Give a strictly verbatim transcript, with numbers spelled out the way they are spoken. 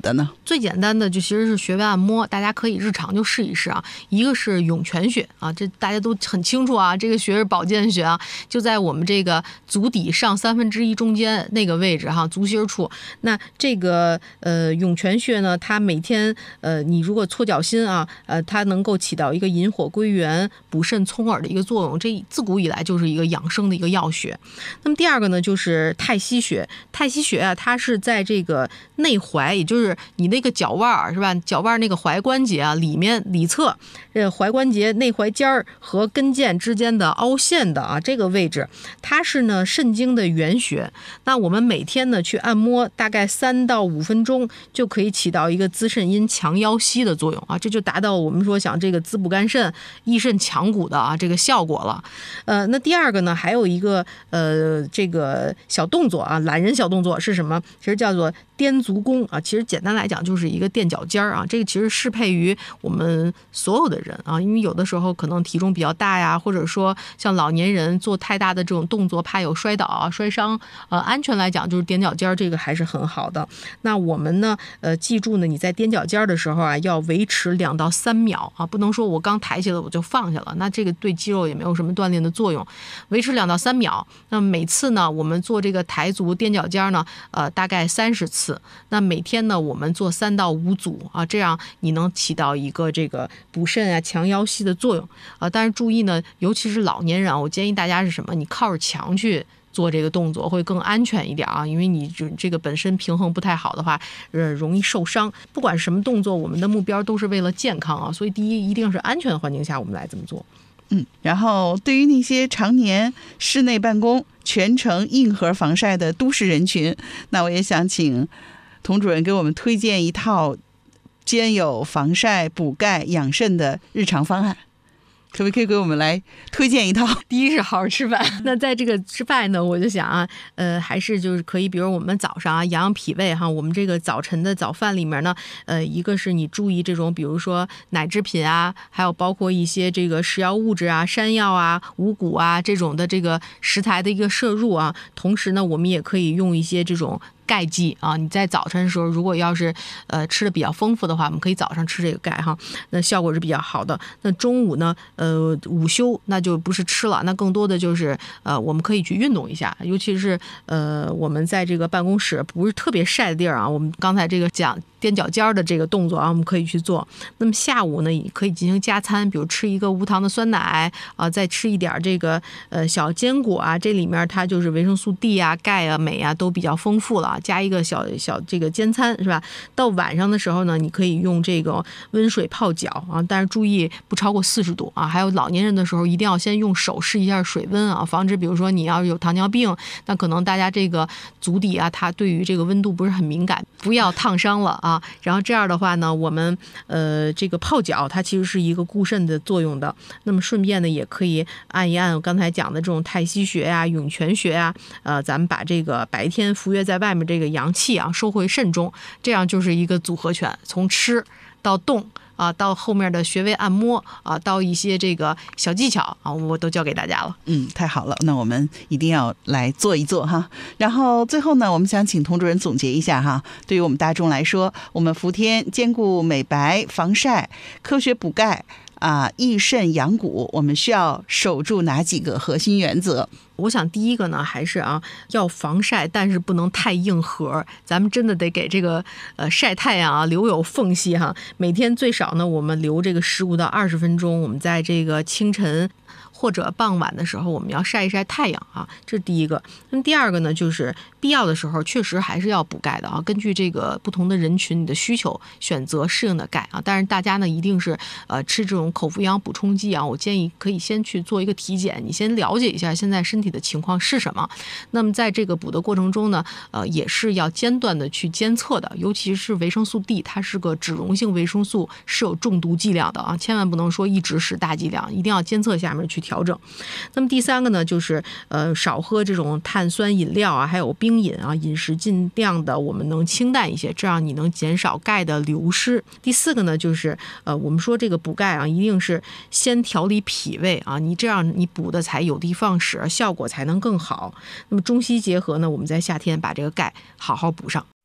的呢？ 最简单的就其实是穴位按摩，大家可以日常就试一试啊。一个是涌泉穴啊，这大家都很清楚啊，这个穴是保健穴啊，就在我们这个足底上三分之一中间那个位置哈，足心处。那这个呃涌泉穴呢，它每天呃你如果搓脚心啊，呃它能够起到一个引火归元、补肾聪耳的一个作用，这自古以来就是一个养生的一个要穴。那么第二个呢，就是太溪穴。太溪穴啊，它是在这个内踝，也就是你那个脚腕是吧？脚腕那个踝关节啊，里面里侧，呃，踝关节内踝尖儿和跟腱之间的凹陷的啊这个位置，它是呢肾经的原穴。那我们每天呢去按摩，大概三到五分钟，就可以起到一个滋肾阴、强腰膝的作用啊，这就达到我们说想这个滋补肝肾、益肾强骨的啊这个效果了。呃，那第二个呢，还有一个呃这个小动作啊，懒人小动作是什么？其实叫做踮足弓啊，其实简单来讲就是一个垫脚尖儿啊，这个其实适配于我们所有的人啊，因为有的时候可能体重比较大呀，或者说像老年人做太大的这种动作，怕有摔倒啊、摔伤，呃，安全来讲就是踮脚尖儿，这个还是很好的。那我们呢，呃，记住呢，你在踮脚尖儿的时候啊，要维持两到三秒啊，不能说我刚抬起来我就放下了，那这个对肌肉也没有什么锻炼的作用，维持两到三秒。那每次呢，我们做这个抬足踮脚尖呢，呃，大概三十次。那每天呢，我们做三到五组啊，这样你能起到一个这个补肾啊、强腰膝的作用啊。但是注意呢，尤其是老年人啊，我建议大家是什么？你靠着墙去做这个动作会更安全一点啊，因为你这个本身平衡不太好的话，呃，容易受伤。不管什么动作，我们的目标都是为了健康啊，所以第一一定是安全的环境下我们来这么做。 嗯，然后对于那些常年室内办公、全程硬核防晒的都市人群，那我也想请童主任给我们推荐一套兼有防晒、补钙、养肾的日常方案。可不可以给我们来推荐一套？ 第一是好好吃饭。那在这个吃饭呢，我就想啊，呃，还是就是可以，比如我们早上啊养养脾胃哈，我们这个早晨的早饭里面呢，呃，一个是你注意这种，比如说奶制品啊，还有包括一些这个食药物质啊、山药啊、五谷啊这种的这个食材的一个摄入啊。同时呢，我们也可以用一些这种钙剂啊，你在早晨的时候，如果要是呃吃的比较丰富的话，我们可以早上吃这个钙哈，那效果是比较好的。那中午呢，呃午休那就不是吃了，那更多的就是呃我们可以去运动一下，尤其是呃我们在这个办公室不是特别晒的地儿啊，我们刚才这个讲踮脚尖的这个动作啊，我们可以去做。那么下午呢，也可以进行加餐，比如吃一个无糖的酸奶啊，再吃一点这个呃小坚果啊，这里面它就是维生素 D 啊、钙啊、镁啊都比较丰富了。加一个小小这个煎餐是吧？到晚上的时候呢，你可以用这个温水泡脚啊，但是注意不超过四十度啊。还有老年人的时候，一定要先用手试一下水温啊，防止比如说你要有糖尿病，那可能大家这个足底啊，它对于这个温度不是很敏感，不要烫伤了啊。然后这样的话呢，我们呃这个泡脚它其实是一个固肾的作用的。那么顺便呢，也可以按一按我刚才讲的这种太溪穴呀、涌泉穴呀，呃，咱们把这个白天浮跃在外面这个阳气啊收回肾中，这样就是一个组合拳，从吃到动啊，到后面的穴位按摩啊，到一些这个小技巧啊，我都教给大家了。 嗯，太好了，那我们一定要来做一做哈。然后最后呢，我们想请童主任总结一下哈，对于我们大众来说，我们伏天兼顾美白、防晒、科学补钙啊、益肾养骨，我们需要守住哪几个核心原则？ 我想第一个呢，还是啊要防晒，但是不能太硬核。咱们真的得给这个呃晒太阳啊留有缝隙哈。每天最少呢，我们留这个十五到二十分钟，我们在这个清晨或者傍晚的时候，我们要晒一晒太阳啊，这是第一个。那第二个呢，就是必要的时候确实还是要补钙的啊，根据这个不同的人群你的需求选择适应的钙啊。但是大家呢一定是呃吃这种口服营养补充剂啊，我建议可以先去做一个体检，你先了解一下现在身体的情况是什么。那么在这个补的过程中呢，呃也是要间断的去监测的，尤其是维生素 D， 它是个脂溶性维生素，是有中毒剂量的啊，千万不能说一直使大剂量，一定要监测下面去调整。那么第三个呢，就是呃少喝这种碳酸饮料啊，还有冰饮啊，饮食尽量的我们能清淡一些，这样你能减少钙的流失。第四个呢，就是呃我们说这个补钙啊，一定是先调理脾胃啊，你这样你补的才有的放矢，效果才能更好。那么中西结合呢，我们在夏天把这个钙好好补上。